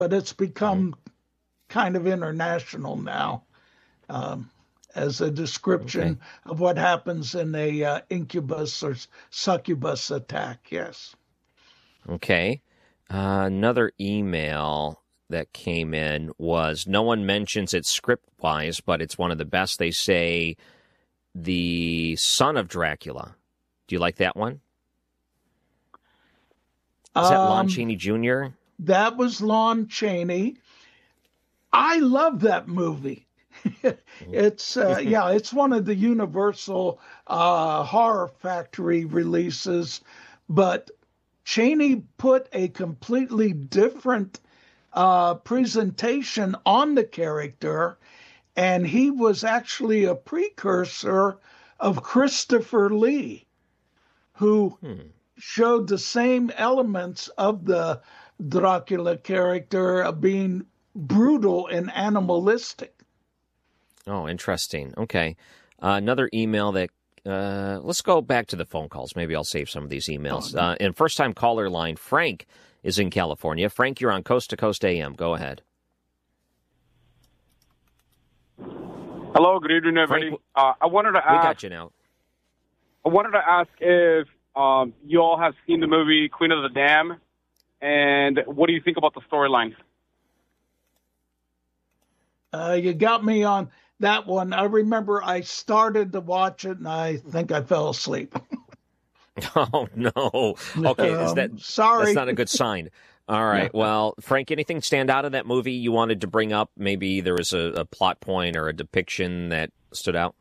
but it's become kind of international now, as a Okay. description of what happens in a incubus or succubus attack. Yes. Okay. Another email that came in was no one mentions it script wise, but it's one of the best. They say The Son of Dracula. Do you like that one? Is that Lon Um, Chaney Jr.? that was Lon Chaney. I love that movie. It's yeah, it's one of the Universal Horror Factory releases, but Chaney put a completely different presentation on the character, and he was actually a precursor of Christopher Lee, who showed the same elements of the Dracula character of being brutal and animalistic. Oh, interesting. Okay. Another email that, let's go back to the phone calls. Maybe I'll save some of these emails. And first time caller line, Frank is in California. Frank, you're on Coast to Coast AM. Go ahead. Hello, good evening, everybody. Frank, I wanted to we ask. got you now. I wanted to ask if you all have seen the movie Queen of the Dam, and what do you think about the storyline? You got me on that one. I remember I started to watch it and I think I fell asleep. Oh, no. Okay, Sorry. That's not a good sign. All right. Well, Frank, anything stand out of that movie you wanted to bring up? Maybe there was a plot point or a depiction that stood out?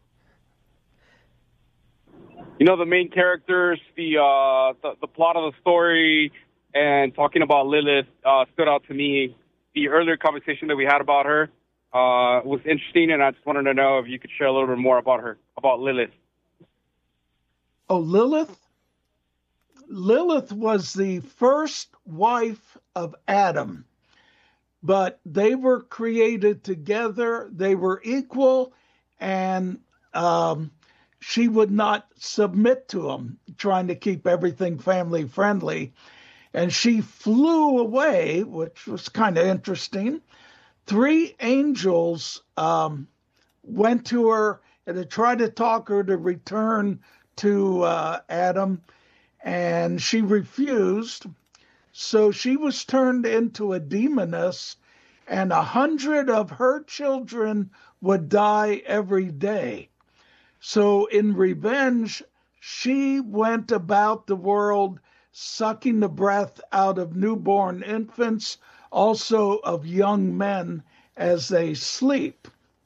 You know, the main characters, the plot of the story, and talking about Lilith stood out to me. The earlier conversation that we had about her was interesting, and I just wanted to know if you could share a little bit more about her, about Lilith. Oh, Lilith? Lilith was the first wife of Adam, but they were created together. They were equal, and she would not submit to him, trying to keep everything family friendly. And she flew away, which was kind of interesting. Three angels went to her and tried to talk her to return to Adam, and she refused. So she was turned into a demoness, and 100 of her children would die every day. So in revenge, she went about the world sucking the breath out of newborn infants, also of young men as they sleep.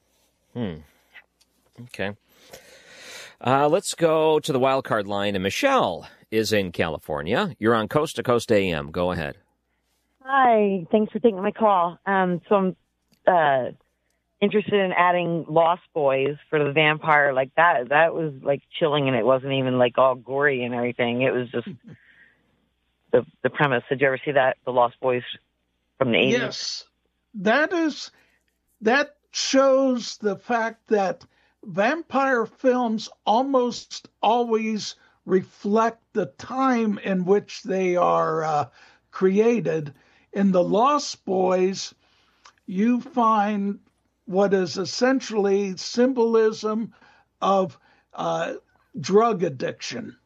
Okay. Let's go to the wild card line, and Michelle is in California. You're on Coast to Coast AM. Go ahead. Hi, thanks for taking my call. So I'm interested in adding Lost Boys for the vampire. Like that was like chilling, and it wasn't even like all gory and everything. It was just the premise. Did you ever see that, the Lost Boys from the 80s? Yes, that shows the fact that vampire films almost always reflect the time in which they are created. In The Lost Boys, you find what is essentially symbolism of drug addiction.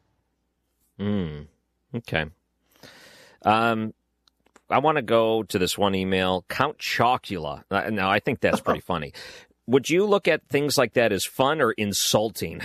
Okay. I want to go to this one email, Count Chocula. Now, I think that's pretty funny. Would you look at things like that as fun or insulting?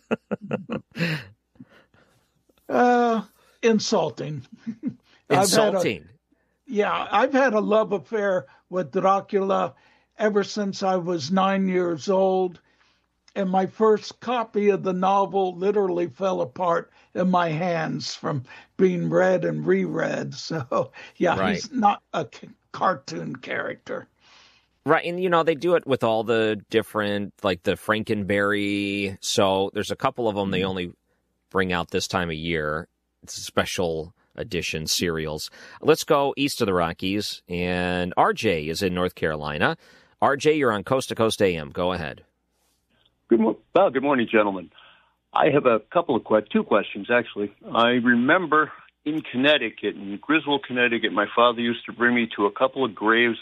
Insulting. Insulting. I've had a love affair with Dracula ever since I was 9 years old. And my first copy of the novel literally fell apart in my hands from being read and reread. So, Right. He's not a cartoon character. Right, and they do it with all the different, like the Frankenberry. So there's a couple of them they only bring out this time of year. It's special edition serials. Let's go east of the Rockies, and RJ is in North Carolina. RJ, you're on Coast to Coast AM. Go ahead. Good morning, gentlemen. I have a couple of two questions, actually. I remember in Connecticut, in Griswold, Connecticut, my father used to bring me to a couple of graves